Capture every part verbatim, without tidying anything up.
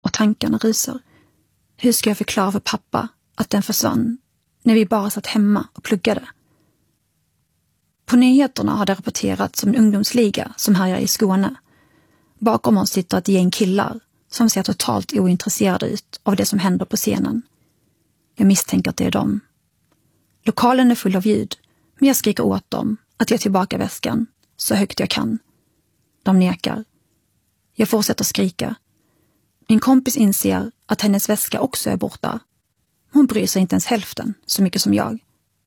och tankarna rusar. Hur ska jag förklara för pappa att den försvann när vi bara satt hemma och pluggade? På nyheterna har det rapporterats om en ungdomsliga som härjar i Skåne. Bakom oss sitter ett gäng killar som ser totalt ointresserade ut av det som händer på scenen. Jag misstänker att det är dem. Lokalen är full av ljud, men jag skriker åt dem att jag tillbaka väskan så högt jag kan. De nekar. Jag fortsätter skrika. Min kompis inser att hennes väska också är borta. Hon bryr sig inte ens hälften så mycket som jag.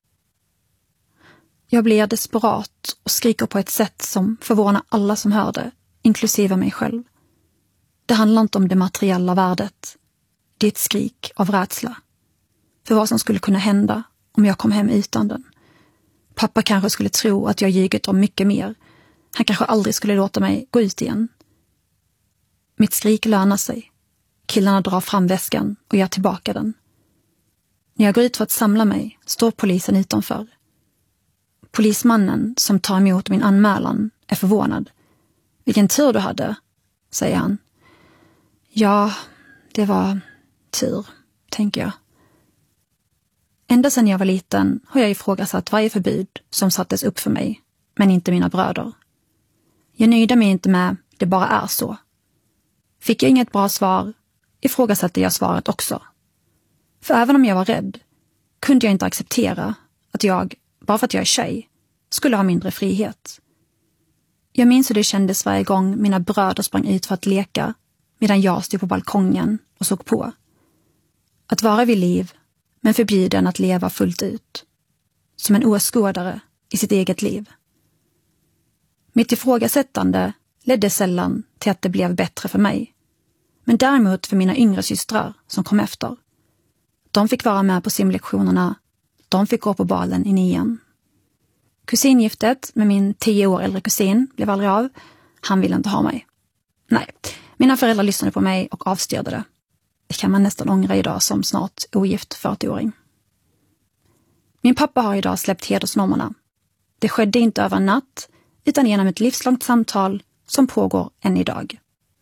Jag blir desperat och skriker på ett sätt som förvånar alla som hör det, inklusive mig själv. Det handlar inte om det materiella värdet. Det är ett skrik av rädsla. För vad som skulle kunna hända om jag kom hem utan den. Pappa kanske skulle tro att jag ljugit om mycket mer. Han kanske aldrig skulle låta mig gå ut igen. Mitt skrik lönar sig. Killarna drar fram väskan och ger tillbaka den. När jag går ut för att samla mig står polisen utanför. Polismannen som tar emot min anmälan är förvånad. Vilken tur du hade, säger han. Ja, det var tur, tänker jag. Ända sedan jag var liten har jag ifrågasatt varje förbud som sattes upp för mig, men inte mina bröder. Jag nöjde mig inte med det bara är så. Fick jag inget bra svar, ifrågasatte jag svaret också. För även om jag var rädd kunde jag inte acceptera att jag, bara för att jag är tjej, skulle ha mindre frihet. Jag minns hur det kändes varje gång mina bröder sprang ut för att leka medan jag stod på balkongen och såg på. Att vara vid liv, men förbjuden att leva fullt ut. Som en åskådare i sitt eget liv. Mitt ifrågasättande ledde sällan till att det blev bättre för mig. Men däremot för mina yngre systrar som kom efter. De fick vara med på simlektionerna. De fick gå på balen i nian. Kusingiftet med min tio år äldre kusin blev aldrig av. Han ville inte ha mig. Nej, mina föräldrar lyssnade på mig och avstyrde det. Det kan man nästan ångra idag som snart ogift fyrtioåring. Min pappa har idag släppt hedersnormerna. Det skedde inte över en natt utan genom ett livslångt samtal som pågår än idag.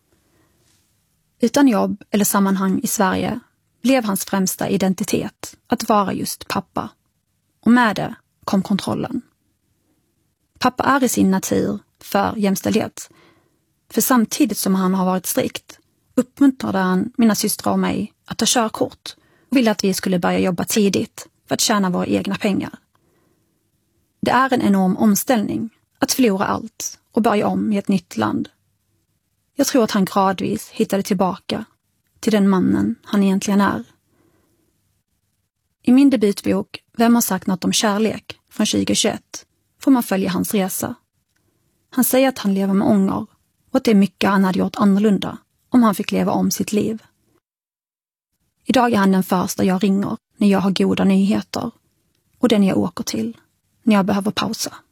Utan jobb eller sammanhang i Sverige blev hans främsta identitet att vara just pappa. Och med det kom kontrollen. Pappa är i sin natur för jämställdhet. För samtidigt som han har varit strikt uppmuntrade han mina systrar och mig att ta körkort och ville att vi skulle börja jobba tidigt för att tjäna våra egna pengar. Det är en enorm omställning att förlora allt och börja om i ett nytt land. Jag tror att han gradvis hittade tillbaka till den mannen han egentligen är. I min debutbok Vem har sagt något om kärlek från tjugohundratjugoett får man följa hans resa. Han säger att han lever med ånger och att det är mycket han hade gjort annorlunda om han fick leva om sitt liv. Idag är han den första jag ringer när jag har goda nyheter och den jag åker till när jag behöver pausa.